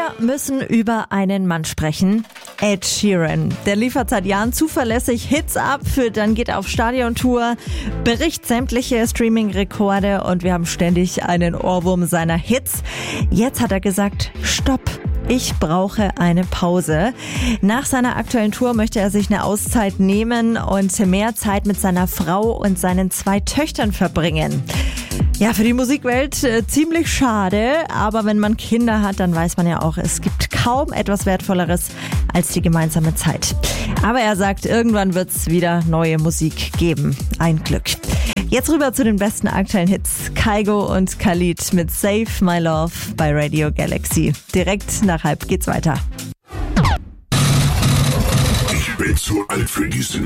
Wir müssen über einen Mann sprechen. Ed Sheeran. Der liefert seit Jahren zuverlässig Hits ab, dann geht er auf Stadiontour, bricht sämtliche Streaming-Rekorde und wir haben ständig einen Ohrwurm seiner Hits. Jetzt hat er gesagt, stopp. Ich brauche eine Pause. Nach seiner aktuellen Tour möchte er sich eine Auszeit nehmen und mehr Zeit mit seiner Frau und seinen 2 Töchtern verbringen. Ja, für die Musikwelt ziemlich schade, aber wenn man Kinder hat, dann weiß man ja auch, es gibt kaum etwas Wertvolleres als die gemeinsame Zeit. Aber er sagt, irgendwann wird's wieder neue Musik geben. Ein Glück. Jetzt rüber zu den besten aktuellen Hits. Kygo und Khalid mit Save My Love bei Radio Galaxy. Direkt nach 12 geht's weiter. Ich bin zu alt für diesen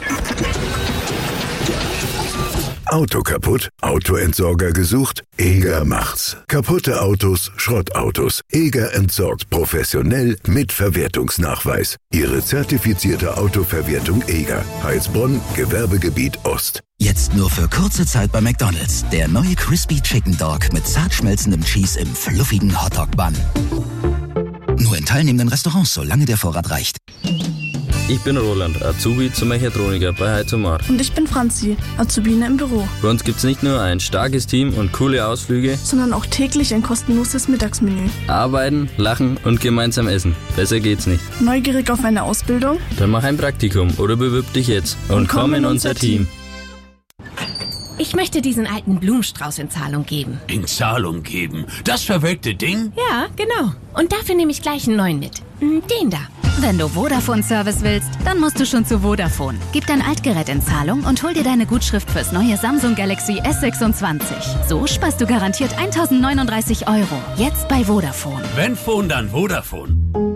Auto kaputt? Autoentsorger gesucht? Eger macht's. Kaputte Autos, Schrottautos. Eger entsorgt professionell mit Verwertungsnachweis. Ihre zertifizierte Autoverwertung Eger. Heilsbronn, Gewerbegebiet Ost. Jetzt nur für kurze Zeit bei McDonald's. Der neue Crispy Chicken Dog mit zart schmelzendem Cheese im fluffigen Hotdog-Bun. Nur in teilnehmenden Restaurants, solange der Vorrat reicht. Ich bin Roland, Azubi zum Mechatroniker bei Heizumar. Und ich bin Franzi, Azubine im Büro. Bei uns gibt's nicht nur ein starkes Team und coole Ausflüge, sondern auch täglich ein kostenloses Mittagsmenü. Arbeiten, lachen und gemeinsam essen. Besser geht's nicht. Neugierig auf eine Ausbildung? Dann mach ein Praktikum oder bewirb dich jetzt und komm in unser Team. Ich möchte diesen alten Blumenstrauß in Zahlung geben. In Zahlung geben? Das verwelkte Ding? Ja, genau. Und dafür nehme ich gleich einen neuen mit. Den da. Wenn du Vodafone-Service willst, dann musst du schon zu Vodafone. Gib dein Altgerät in Zahlung und hol dir deine Gutschrift fürs neue Samsung Galaxy S26. So sparst du garantiert 1.039 €. Jetzt bei Vodafone. Wenn Phone, dann Vodafone.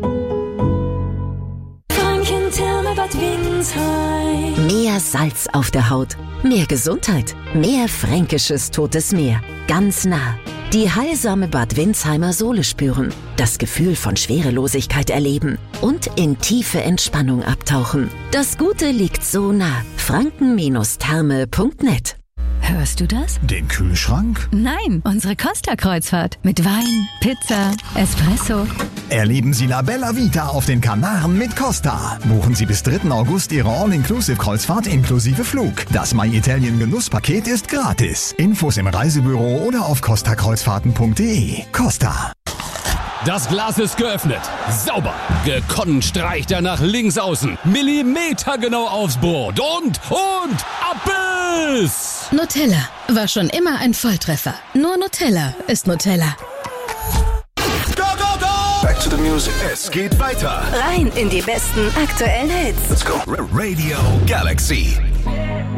Mehr Salz auf der Haut, mehr Gesundheit, mehr fränkisches Totes Meer. Ganz nah. Die heilsame Bad Windsheimer Sohle spüren, das Gefühl von Schwerelosigkeit erleben und in tiefe Entspannung abtauchen. Das Gute liegt so nah. franken-therme.net. Hörst du das? Den Kühlschrank? Nein, unsere Costa-Kreuzfahrt. Mit Wein, Pizza, Espresso. Erleben Sie La Bella Vita auf den Kanaren mit Costa. Buchen Sie bis 3. August Ihre All-Inclusive-Kreuzfahrt inklusive Flug. Das My Italien Genusspaket ist gratis. Infos im Reisebüro oder auf costakreuzfahrten.de. Costa. Das Glas ist geöffnet. Sauber. Gekonnt streicht er nach links außen. Millimetergenau aufs Brot. Und ab ist! Nutella war schon immer ein Volltreffer. Nur Nutella ist Nutella. Go, go, go! Back to the music. Es geht weiter. Rein in die besten aktuellen Hits. Let's go. Radio Galaxy.